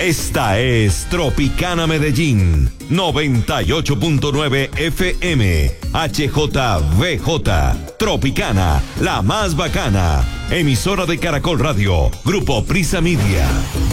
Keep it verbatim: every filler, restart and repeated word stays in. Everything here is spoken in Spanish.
Esta es Tropicana Medellín, noventa y ocho punto nueve F M, H J V J, Tropicana, la más bacana, emisora de Caracol Radio, Grupo Prisa Media.